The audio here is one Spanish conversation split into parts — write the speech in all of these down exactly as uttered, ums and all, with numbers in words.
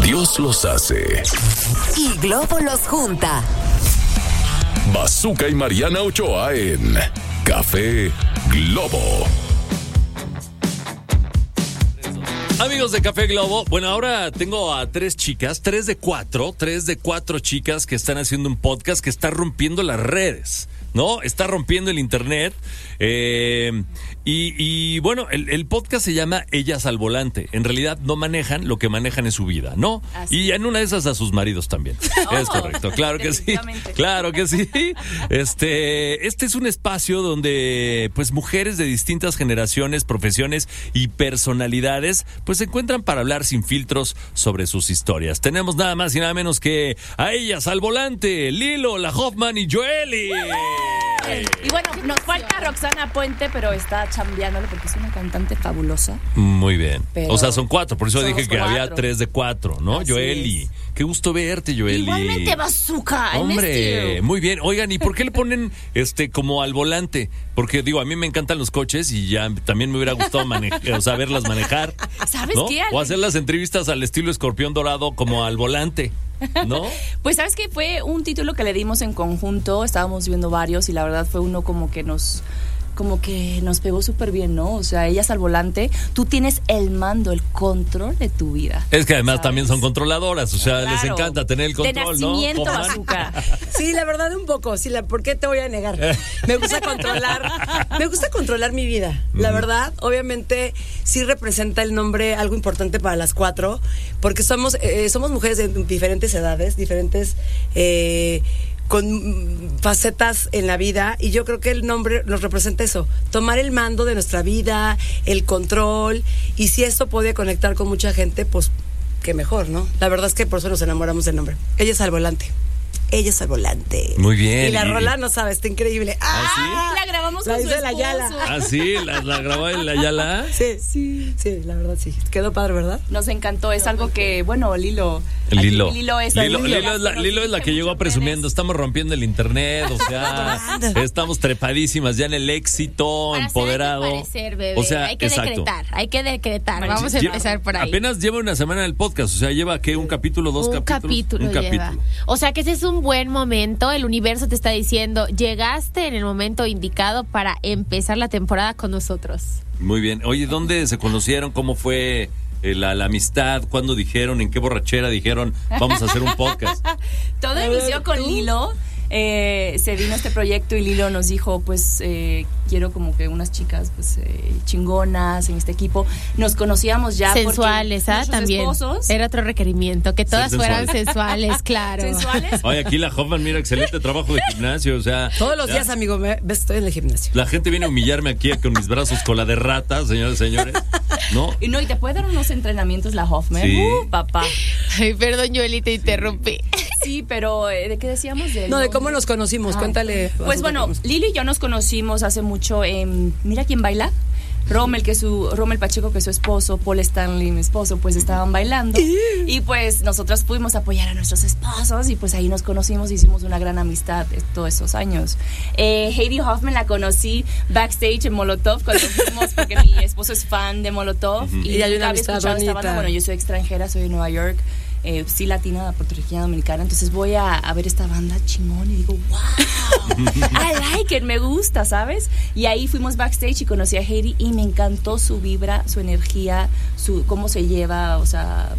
Dios los hace y Globo los junta. Bazooka y Mariana Ochoa en Café Globo. Amigos de Café Globo, bueno, ahora tengo a tres chicas, tres de cuatro, tres de cuatro chicas que están haciendo un podcast que está rompiendo las redes, ¿no? Está rompiendo el internet. Eh, y, y bueno, el, el podcast se llama Ellas al Volante. En realidad no manejan, lo que manejan es su vida, ¿no? Así. Y en una de esas a sus maridos también. Oh, es correcto, claro que sí. Claro que sí. Este, este es un espacio donde pues mujeres de distintas generaciones, profesiones y personalidades pues se encuentran para hablar sin filtros sobre sus historias. Tenemos nada más y nada menos que a Ellas al Volante, Lilo, la Hoffman y Joely. Y bueno, nos falta Roxana Puente, pero está chambeándole porque es una cantante fabulosa. Muy bien. Pero o sea, son cuatro, por eso dije que cuatro. Había tres de cuatro, ¿no? Así Joely, es. Qué gusto verte, Joely. Igualmente, Bazooka. Hombre, muy bien. Oigan, ¿y por qué le ponen este como al volante? Porque digo, a mí me encantan los coches y ya también me hubiera gustado manejar, o sea, verlas manejar. ¿Sabes ¿no? qué? O hacer las entrevistas al estilo Escorpión Dorado como al volante, ¿no? Pues sabes que fue un título que le dimos en conjunto, estábamos viendo varios y la verdad fue uno como que nos como que nos pegó súper bien, ¿no? O sea, Ellas al Volante, tú tienes el mando, el control de tu vida. Es que además, ¿sabes?, también son controladoras, o sea, claro, les encanta tener el control, de nacimiento, ¿no? Bazooka. Sí, la verdad un poco, sí, la, ¿por qué te voy a negar? Me gusta controlar, me gusta controlar mi vida. La verdad, obviamente, sí representa el nombre algo importante para las cuatro, porque somos, eh, somos mujeres de diferentes edades, diferentes eh, con facetas en la vida, y yo creo que el nombre nos representa eso, tomar el mando de nuestra vida, el control, y si esto puede conectar con mucha gente, pues qué mejor, ¿no? La verdad es que por eso nos enamoramos del nombre. Ellas al volante. Ellas al volante. Muy bien. Y la y... rola, no sabes, está increíble. ¡Ah! ¿Ah, sí? La grabamos con la su esposo. La Yala. ¿Ah, sí? ¿La, la grabó en la Yala? Sí, sí, sí, la verdad sí. Quedó padre, ¿verdad? Nos encantó, es algo que, bueno, Lilo... Lilo. Lilo es, Lilo, Lilo, Lilo es la, Lilo es la que llegó presumiendo. Estamos rompiendo el internet, o sea, estamos trepadísimas ya en el éxito, para empoderado. Hay que parecer, bebé. O sea, hay que exacto. decretar, hay que decretar. Man, Vamos a empezar por ahí. Apenas lleva una semana del podcast, o sea, lleva ¿qué? Un capítulo, dos un capítulos. Capítulo un lleva. capítulo. O sea que ese es un buen momento. El universo te está diciendo, llegaste en el momento indicado para empezar la temporada con nosotros. Muy bien. Oye, ¿dónde se conocieron? ¿Cómo fue eh, la, la amistad? ¿Cuándo dijeron? ¿En qué borrachera dijeron vamos a hacer un podcast? Todo inició con Lilo. Eh, se vino este proyecto y Lilo nos dijo, pues eh, quiero como que unas chicas pues eh, chingonas en este equipo. Nos conocíamos ya sensuales, ¿ah? También esposos, era otro requerimiento, que todas Ser fueran sensuales. sensuales, claro. ¿Sensuales? Oye, aquí la Hoffman, mira, excelente trabajo de gimnasio, o sea. Todos los ya, días, amigo, me, ves, estoy en el gimnasio. La gente viene a humillarme aquí con mis brazos cola de rata, señores y señores, ¿no? Y no, y te puede dar unos entrenamientos la Hoffman. Sí. Uh, papá. Ay, perdón, Joely, te interrumpí. Sí, pero eh, ¿de qué decíamos? De No, de cómo nos conocimos, ah, cuéntale. Pues bueno, Lili y yo nos conocimos hace mucho en Mira quién baila. Rommel, que su Rommel Pacheco, que es su esposo, Paul Stanley, mi esposo, pues estaban bailando. Y pues nosotras fuimos a apoyar a nuestros esposos y pues ahí nos conocimos, hicimos una gran amistad de todos esos años. Eh, Heidi Hoffman la conocí backstage en Molotov cuando fuimos, porque mi esposo es fan de Molotov. Uh-huh. Y, y hay una había escuchado esta banda. Bueno, yo soy extranjera, soy de Nueva York. Eh, sí, latina, puertorriqueña, dominicana. Entonces voy a, a ver esta banda chingón y digo, wow, I like it, me gusta, ¿sabes? Y ahí fuimos backstage y conocí a Heidi y me encantó su vibra, su energía, su cómo se lleva, o sea,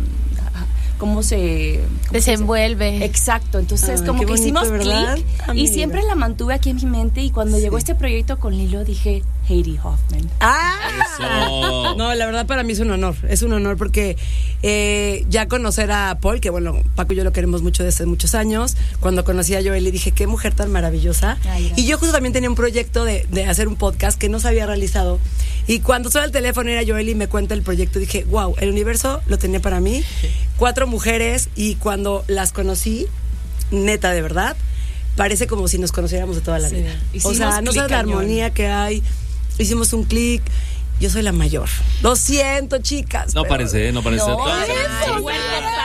cómo se cómo desenvuelve. Se Exacto, entonces Ay, como que bonito, hicimos clic y siempre la mantuve aquí en mi mente y cuando sí. llegó este proyecto con Lilo dije, Heidi Hoffman. ¡Ah! Eso. No, la verdad para mí es un honor, es un honor porque eh, ya conocer a Paul, que bueno, Paco y yo lo queremos mucho desde muchos años, cuando conocí a Joely dije, qué mujer tan maravillosa. Ay, y yo justo también tenía un proyecto de, de hacer un podcast que no se había realizado y cuando suena el teléfono era Joely y me cuenta el proyecto, dije, wow, el universo lo tenía para mí, cuatro mujeres y cuando las conocí, neta de verdad, parece como si nos conociéramos de toda la sí. vida. Hicimos o sea, no sabes la armonía que hay. Hicimos un clic. Yo soy la mayor. Lo siento, chicas. No pero... parece, no parece. No, Todas eso, bueno, power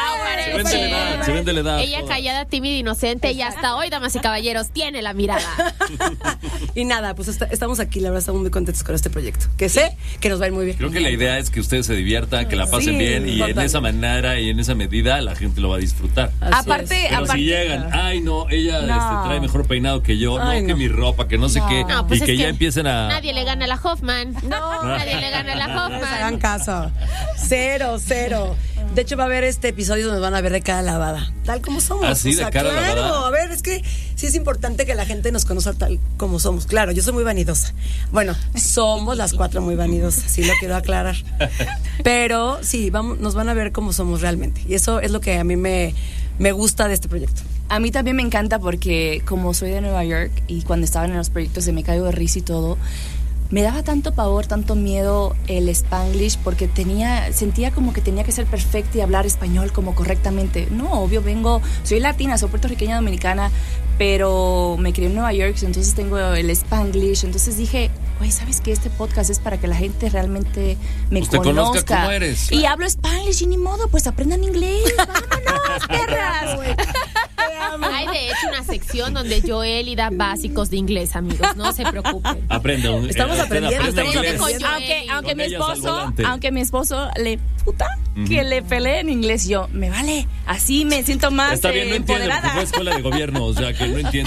Se vende la edad, se vende la edad. Ella todas. callada, tímida, inocente y hasta hoy, damas y caballeros, tiene la mirada. Y nada, pues está- estamos aquí, la verdad, estamos muy contentos con este proyecto. Que sé que nos va a ir muy bien. Creo que la idea es que ustedes se diviertan, que la pasen Sí, bien y en total. esa manera y en esa medida la gente lo va a disfrutar. Así Aparte, es. Pero aparte. si llegan, ay no, ella No. este, trae mejor peinado que yo, Ay, no, que no. mi ropa, que no sé No. qué, No, pues y es que ya que empiecen a... Nadie le gana a la Hoffman. No, nadie le gana a la No les hagan Hoffman. caso. Cero, cero. De hecho, va a haber este episodio donde nos van a ver de cara lavada. Tal como somos. ¿Ah, sí? O sea, ¿De cara claro, lavada? a ver, es que sí es importante que la gente nos conozca tal como somos. Claro, yo soy muy vanidosa. Bueno, somos las cuatro muy vanidosas, sí lo quiero aclarar. Pero sí, vamos, nos van a ver como somos realmente. Y eso es lo que a mí me, me gusta de este proyecto. A mí también me encanta porque como soy de Nueva York y cuando estaban en los proyectos de Me Caigo de Risa y todo, me daba tanto pavor, tanto miedo el Spanglish porque tenía, sentía como que tenía que ser perfecta y hablar español como correctamente. No, obvio, vengo, soy latina, soy puertorriqueña dominicana, pero me crié en Nueva York, entonces tengo el Spanglish. Entonces dije, oye, ¿sabes qué? Este podcast es para que la gente realmente me Pues te conozca. conozca cómo eres. Y hablo Spanglish y ni modo, pues aprendan inglés. ¡Vámonos, perras! Hay de hecho una sección donde Joely da básicos de inglés, amigos. No se preocupen. Aprende un- Estamos eh, aprendiendo, aprende estamos inglés. aprendiendo. Aunque, aunque Con mi ellas al esposo, volante. aunque mi esposo le puta que le pelee en inglés, yo me vale, así me siento más Está bien, eh, no entiende, porque empoderada. fue escuela de gobierno, o sea que no entiende.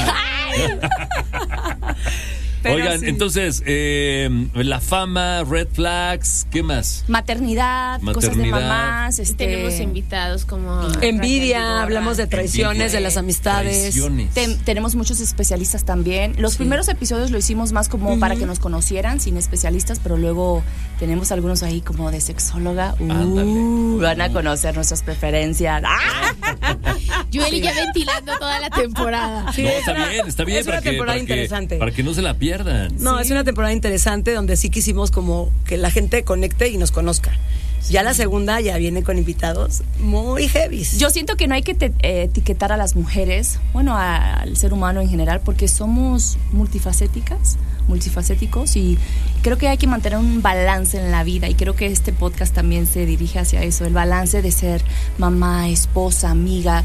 Pero Oigan, sí. entonces, eh, la fama, red flags, ¿qué más? Maternidad, cosas de Maternidad. mamás, este, Tenemos invitados como Envidia, hablamos de traiciones, de las amistades. Traiciones. Ten- tenemos muchos especialistas también. Los primeros episodios lo hicimos más como para que nos conocieran, sin especialistas, pero luego tenemos algunos ahí como de sexóloga. Uh, Ándale. van a conocer nuestras preferencias. ¡Ah! Joely ya ventilando toda la temporada. Sí, No, es está una- bien, está bien. es una para que, temporada para que- interesante. para que no se la pierdan. No, es una temporada interesante donde sí quisimos como que la gente conecte y nos conozca. Ya la segunda ya viene con invitados muy heavies. Yo siento que no hay que te- eh, etiquetar a las mujeres, bueno, a- al ser humano en general, porque somos multifacéticas, multifacéticos y creo que hay que mantener un balance en la vida y creo que este podcast también se dirige hacia eso, el balance de ser mamá, esposa, amiga,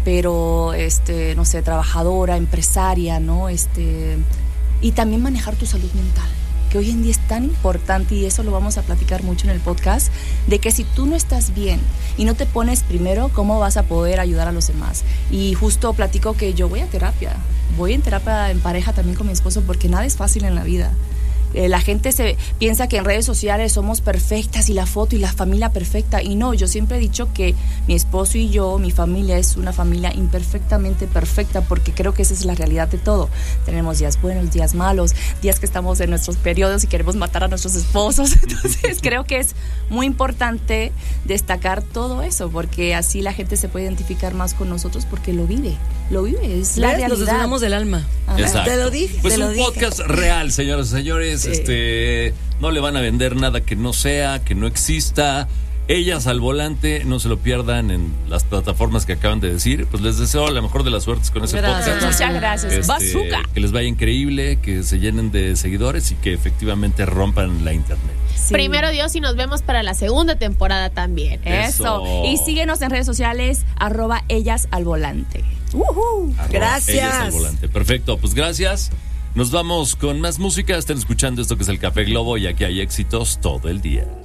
pero este, no sé, trabajadora, empresaria, ¿no? Este, y también manejar tu salud mental, que hoy en día es tan importante y eso lo vamos a platicar mucho en el podcast, de que si tú no estás bien y no te pones primero, ¿cómo vas a poder ayudar a los demás? Y justo platico que yo voy a terapia, voy en terapia en pareja también con mi esposo porque nada es fácil en la vida. Eh, la gente se piensa que en redes sociales somos perfectas y la foto y la familia perfecta y no, yo siempre he dicho que mi esposo y yo, mi familia es una familia imperfectamente perfecta porque creo que esa es la realidad de todo. Tenemos días buenos, días malos, días que estamos en nuestros periodos y queremos matar a nuestros esposos. Entonces creo que es muy importante destacar todo eso porque así la gente se puede identificar más con nosotros porque lo vive, lo vive, es la ¿Ves? realidad. Nos desnudamos del alma. Ajá. Exacto. Te lo dije, Pues te lo un dije. podcast real, señoras y señores. Este, no le van a vender nada que no sea, que no exista. Ellas al volante, no se lo pierdan en las plataformas que acaban de decir. Pues les deseo la mejor de las suertes con ese Gracias. podcast. Muchas gracias. Este, Bazooka. que les vaya increíble, que se llenen de seguidores y que efectivamente rompan la internet. Sí. Primero Dios y nos vemos para la segunda temporada también. Eso. Eso. Y síguenos en redes sociales, arroba ellas al volante. Ujú. Arroba Gracias. Ellas al volante. Perfecto, pues gracias. Nos vamos con más música. Estén escuchando esto que es el Café Globo y aquí hay éxitos todo el día.